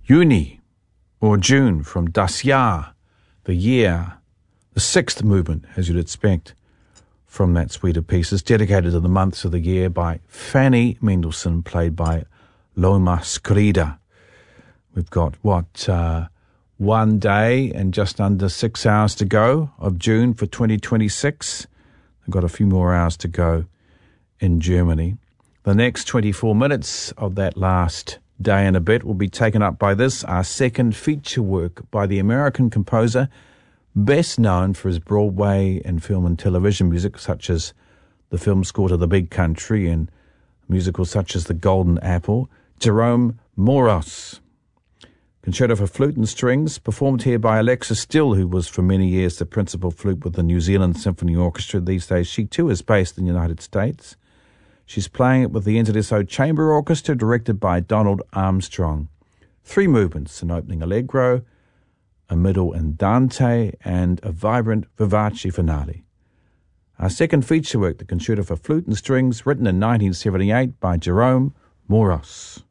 Juni, or June, from Das Jahr, the year, the sixth movement, as you'd expect, from that suite of pieces, dedicated to the months of the year by Fanny Mendelssohn, played by Loma Skrida. We've got, one day and just under 6 hours to go of June for 2026. We've got a few more hours to go in Germany. The next 24 minutes of that last day and a bit will be taken up by this, our second feature work by the American composer, best known for his Broadway and film and television music, such as the film score to The Big Country and musicals such as The Golden Apple, Jerome Moross. Concerto for Flute and Strings, performed here by Alexa Still, who was for many years the principal flute with the New Zealand Symphony Orchestra. These days she too is based in the United States. She's playing it with the Interdesso Chamber Orchestra, directed by Donald Armstrong. 3 movements, an opening allegro, a middle andante, and a vibrant vivace finale. Our second feature work, the Concerto for Flute and Strings, written in 1978 by Jerome Moross.